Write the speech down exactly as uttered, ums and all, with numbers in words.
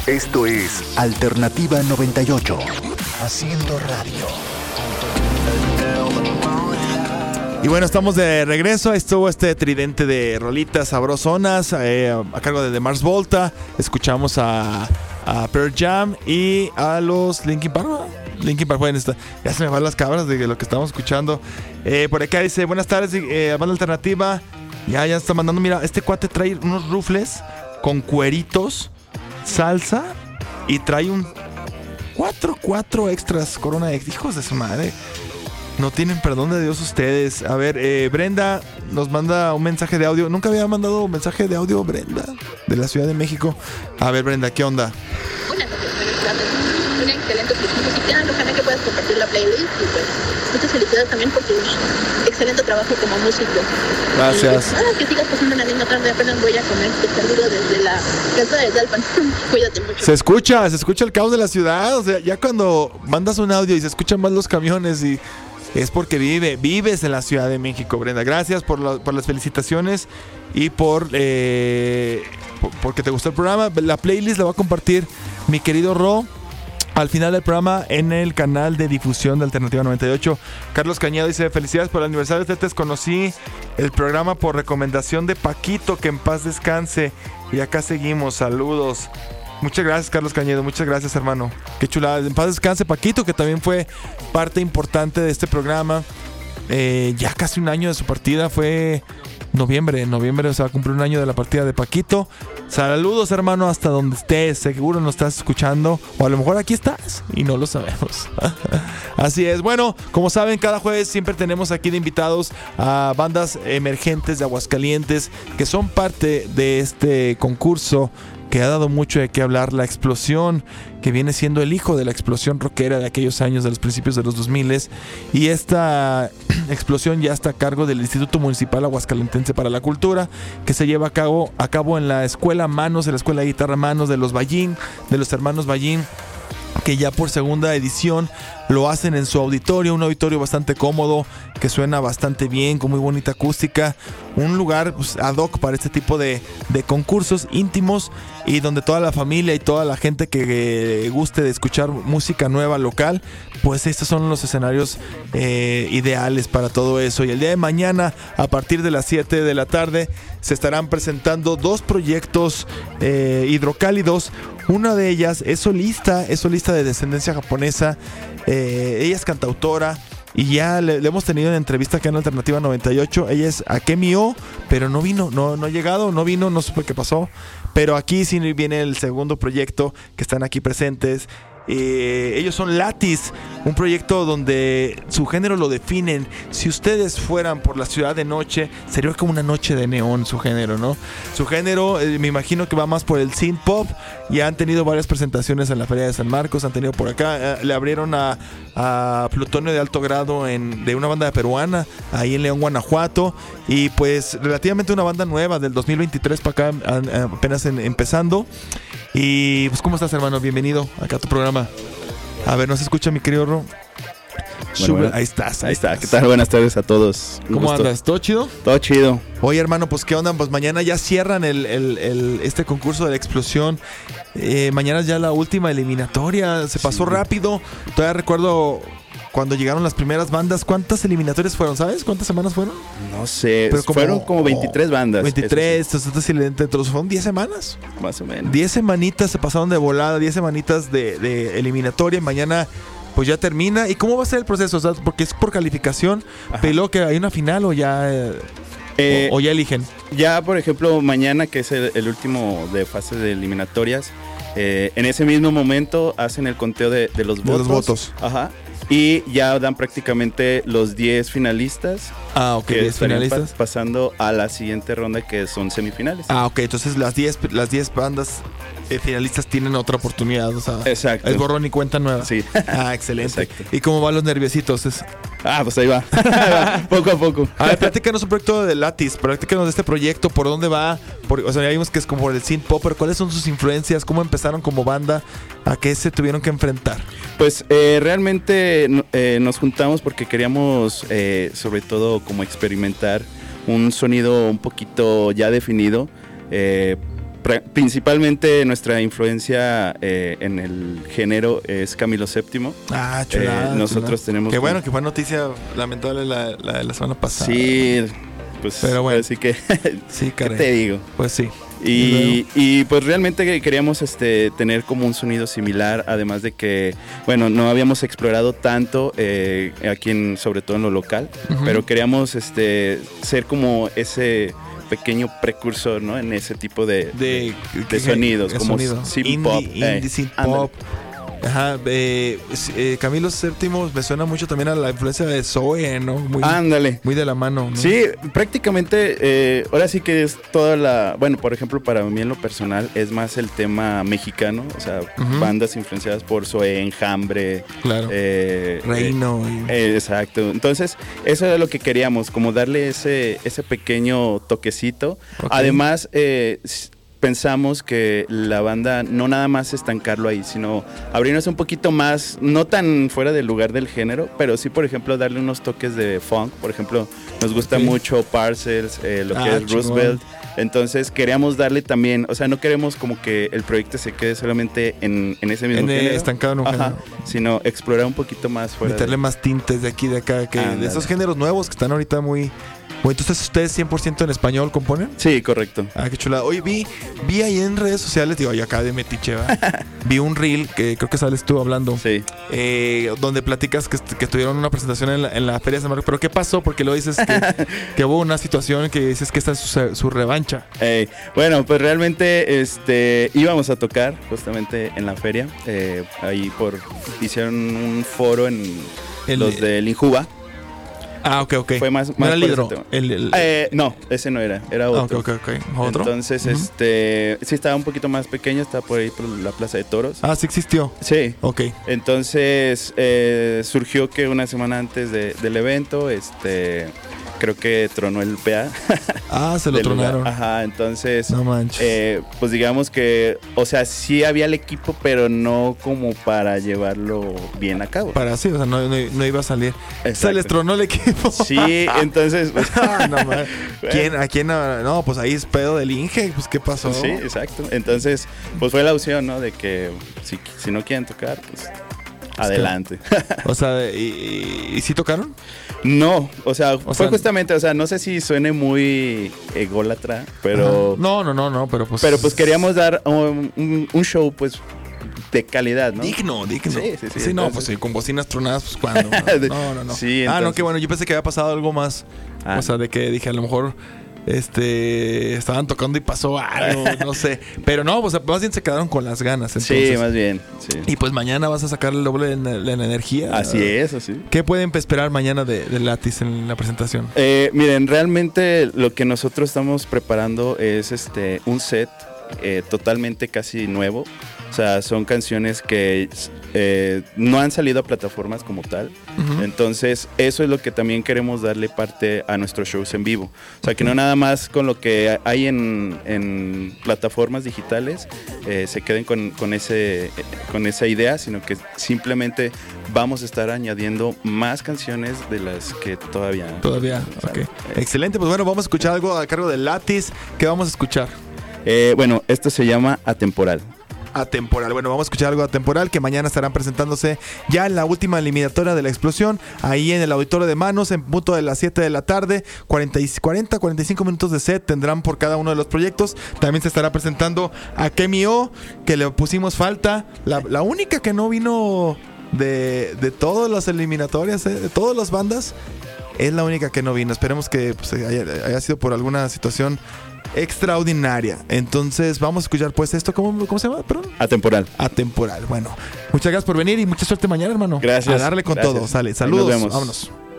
Esto es Alternativa noventa y ocho, haciendo radio. Y bueno, estamos de regreso. Estuvo este tridente de rolitas sabrosonas eh, a cargo de The Mars Volta. Escuchamos a, a Pearl Jam y a los Linkin Park. Linkin Park, bueno, está, ya se me van las cabras de lo que estamos escuchando. Eh, por acá dice, buenas tardes, eh, banda alternativa. Ya, ya está mandando, mira, este cuate trae unos rufles con cueritos, salsa y trae un cuatro, cuatro extras Corona de hijos de su madre. No tienen perdón de Dios ustedes. A ver, eh, Brenda nos manda un mensaje de audio. Nunca había mandado un mensaje de audio, Brenda, de la Ciudad de México. A ver, Brenda, ¿qué onda? Buenas tardes, una excelente música. Ojalá que puedas compartir la playlist y pues muchas felicidades también por tu excelente trabajo como músico. Gracias. Y, pues, ah, que sigas pasando una linda tarde. Apenas voy a comer. Te saludo desde la casa de Dalpan. Cuídate mucho. Se escucha, se escucha el caos de la ciudad. O sea, ya cuando mandas un audio y se escuchan más los camiones y... es porque vive, vives en la Ciudad de México, Brenda. Gracias por, la, por las felicitaciones y por, eh, por porque te gustó el programa. La playlist la va a compartir mi querido Ro al final del programa en el canal de difusión de Alternativa noventa y ocho. Carlos Cañedo dice, felicidades por el aniversario de Tetes. Conocí el programa por recomendación de Paquito, que en paz descanse. Y acá seguimos, saludos. Muchas gracias, Carlos Cañedo. Muchas gracias, hermano. Qué chulada. En paz descanse Paquito, que también fue parte importante de este programa. Eh, ya casi un año de su partida. Fue noviembre. En noviembre se va a cumplir un año de la partida de Paquito. Saludos, hermano, hasta donde estés. Seguro nos estás escuchando. O a lo mejor aquí estás y no lo sabemos. Así es. Bueno, como saben, cada jueves siempre tenemos aquí de invitados a bandas emergentes de Aguascalientes que son parte de este concurso que ha dado mucho de qué hablar, La Explosión, que viene siendo el hijo de la explosión rockera de aquellos años, de los principios de los dos mil. Y esta explosión ya está a cargo del Instituto Municipal Aguascalentense para la Cultura, que se lleva a cabo, a cabo en la Escuela Manos, en la Escuela de Guitarra Manos de los Ballín, de los hermanos Ballín, que ya por segunda edición lo hacen en su auditorio, un auditorio bastante cómodo, que suena bastante bien, con muy bonita acústica, un lugar pues, ad hoc para este tipo de, de concursos íntimos y donde toda la familia y toda la gente que eh, guste de escuchar música nueva local, pues estos son los escenarios eh, ideales para todo eso. Y el día de mañana, a partir de las siete de la tarde, se estarán presentando dos proyectos eh, hidrocálidos. Una de ellas es solista, es solista de descendencia japonesa. Eh, ella es cantautora y ya le, le hemos tenido en entrevista acá en Alternativa noventa y ocho. Ella es Akemi O, pero no vino, no, no ha llegado, no vino, no supe qué pasó. Pero aquí sí viene el segundo proyecto que están aquí presentes. Eh, ellos son Latis, un proyecto donde su género lo definen. Si ustedes fueran por la ciudad de noche, sería como una noche de neón su género, ¿no? Su género, eh, me imagino que va más por el synth pop. Ya han tenido varias presentaciones en la Feria de San Marcos, han tenido por acá, eh, le abrieron a, a Plutonio de Alto Grado en, de una banda peruana, ahí en León, Guanajuato. Y pues relativamente una banda nueva del dos mil veintitrés para acá, apenas en, empezando. Y pues, ¿cómo estás, hermano? Bienvenido acá a tu programa. A ver, ¿nos escucha mi querido Ro? Bueno, bueno. Ahí estás, ahí, ahí está. ¿Qué tal? Buenas tardes a todos. Un ¿Cómo gusto. andas? ¿Todo chido? Todo chido. Oye, hermano, pues ¿qué onda? Pues mañana ya cierran el, el, el, este concurso de La Explosión. Eh, mañana es ya la última eliminatoria. Se pasó sí. rápido. Todavía recuerdo cuando llegaron las primeras bandas. ¿Cuántas eliminatorias fueron? ¿Sabes? ¿Cuántas semanas fueron? No sé. Pero como, fueron como veintitrés bandas. veintitrés. Sí. Entonces, ¿fueron diez semanas? Más o menos. diez semanitas se pasaron de volada. diez semanitas de, de eliminatoria. Mañana pues ya termina. ¿Y cómo va a ser el proceso? O sea, porque es por calificación. Pero que hay una final o ya... Eh, o, o ya eligen. Ya, por ejemplo, mañana, que es el, el último de fase de eliminatorias, eh, en ese mismo momento hacen el conteo de, de los de votos. los votos. Ajá. Y ya dan prácticamente los diez finalistas. Ah, ok, diez finalistas. Pa- pasando a la siguiente ronda, que son semifinales. Ah, ok, entonces las diez las diez bandas eh, finalistas tienen otra oportunidad. O sea, exacto. Es borrón y cuenta nueva. Sí. Ah, excelente. Exacto. ¿Y cómo van los nerviositos? Es... Ah, pues ahí va. Poco a poco. A ver, platícanos un proyecto de Latis. Platícanos de este proyecto, por dónde va. Por, o sea, ya vimos que es como por el synth pop, pero ¿cuáles son sus influencias? ¿Cómo empezaron como banda? ¿A qué se tuvieron que enfrentar? Pues eh, realmente eh, nos juntamos porque queríamos eh, sobre todo como experimentar un sonido un poquito ya definido. Eh, pra- principalmente nuestra influencia eh, en el género es Camilo séptimo. Ah, chulada. Eh, nosotros chulada. tenemos Qué como- bueno que fue noticia lamentable la, la de la semana pasada. Sí, pues Pero bueno. así que, Sí, ¿qué caray. te digo? Pues sí. Y, y pues realmente que queríamos este, tener como un sonido similar, además de que, bueno, no habíamos explorado tanto eh, aquí, en, sobre todo en lo local, Ujú. pero queríamos este, ser como ese pequeño precursor, ¿no? En ese tipo de, de, de sonidos, de como sonido. synth indie, pop, indie, eh, synth ándale. pop. Ajá, eh, eh, Camilo séptimo me suena mucho también a la influencia de Zoe, ¿no? Muy, Ándale. muy de la mano, ¿no? Sí, prácticamente, eh, ahora sí que es toda la, bueno, por ejemplo, para mí en lo personal es más el tema mexicano, o sea, Ujú. bandas influenciadas por Zoé, Enjambre, Claro. eh, Reino. eh, y- eh, exacto, entonces eso era lo que queríamos, como darle ese, ese pequeño toquecito. Ok. Además, eh, s- pensamos que la banda no nada más estancarlo ahí, sino abrirnos un poquito más, no tan fuera del lugar del género, pero sí, por ejemplo, darle unos toques de funk. Por ejemplo, nos gusta Ok. mucho Parcels, eh, lo que Ah, es chingón. Roosevelt. Entonces queríamos darle también, o sea, no queremos como que el proyecto se quede solamente en, en ese mismo En, eh, género. estancado en un Ajá, género. sino explorar un poquito más fuera. Meterle de- más tintes de aquí, de acá, que de Ándale. esos géneros nuevos que están ahorita muy... Bueno, entonces, ¿ustedes cien por ciento en español componen? Sí, correcto. Ah, qué chulada. Oye, vi, vi ahí en redes sociales, digo, yo acá de metiche, ¿va? Vi un reel que creo que sales tú hablando, Sí. eh, donde platicas que, est- que tuvieron una presentación en la, en la Feria de San Marcos. ¿Pero qué pasó? Porque luego dices que, que hubo una situación que dices que esta es su, su revancha. Eh, bueno, pues realmente este, íbamos a tocar justamente en la feria. eh, ahí por hicieron un foro en El- los del Injuba. Ah, ok, ok. Fue más- No más era el por ese hidro. tema. El, el- Eh, no, ese no era, era ah, otro. ok, ok, ok. ¿Otro? Entonces, Ujú. este, sí estaba un poquito más pequeño, estaba por ahí por la Plaza de Toros. Ah, sí existió. Sí. Ok. Entonces eh, surgió que una semana antes de- del evento, este, creo que tronó el P A. Ah, se lo del lugar. tronaron. Ajá, entonces, No manches. eh, pues digamos que, o sea, sí había el equipo, pero no como para llevarlo bien a cabo. Para sí, o sea, no, no, no iba a salir. Se Exacto. les tronó el equipo. Sí, entonces, pues, Ah, no, man. Bueno. ¿Quién, ¿A quién? ah, No, pues ahí es pedo del Inge. Pues, ¿qué pasó? sí, exacto. Entonces, pues fue la opción, ¿no? De que si, si no quieren tocar, pues adelante. O sea, ¿y, y, y sí tocaron? No, o sea, O fue sea- justamente, o sea, no sé si suene muy ególatra, pero... Ajá. No, no, no, no, pero pues. Pero pues queríamos dar un, un- un show, pues, de calidad, ¿no? Digno, digno. Sí, sí, sí, no, entonces- pues sí, con bocinas tronadas, pues cuando. No, no, no. Sí, Ah, no, entonces- qué bueno. Yo pensé que había pasado algo más. Ah. O sea, de que dije, a lo mejor. Este. Estaban tocando y pasó algo, no sé. Pero no, pues más bien se quedaron con las ganas. Entonces. Sí, más bien, sí. Y pues mañana vas a sacar el doble en, en energía. Así es, así. ¿Qué pueden esperar mañana de, de Latis en la presentación? Eh, miren, realmente lo que nosotros estamos preparando es este un set eh, totalmente casi nuevo. O sea, son canciones que eh, no han salido a plataformas como tal. Ujú. Entonces, eso es lo que también queremos darle parte a nuestros shows en vivo. O sea, que no nada más con lo que hay en, en plataformas digitales eh, se queden con, con, ese, con esa idea, sino que simplemente vamos a estar añadiendo más canciones de las que todavía... Todavía, o sea, ok. eh, Excelente, pues bueno, vamos a escuchar algo a cargo de Latis. ¿Qué vamos a escuchar? eh, bueno, esto se llama Atemporal. Atemporal. Bueno, vamos a escuchar algo atemporal que mañana estarán presentándose ya en la última eliminatoria de la explosión, ahí en el auditorio de Manos, en punto de las siete de la tarde. cuarenta, cuarenta, cuarenta y cinco minutos de set tendrán por cada uno de los proyectos. También se estará presentando a Kemi O, que le pusimos falta. La, la única que no vino de, de todas las eliminatorias, eh, de todas las bandas, es la única que no vino. Esperemos que pues, haya, haya sido por alguna situación extraordinaria. Entonces vamos a escuchar pues esto. ¿Cómo, cómo se llama? Perdón. Atemporal. Atemporal. Bueno, muchas gracias por venir y mucha suerte mañana, hermano. Gracias. A darle con Gracias. todo. Sale. Ahí nos Saludos. vemos. Vámonos.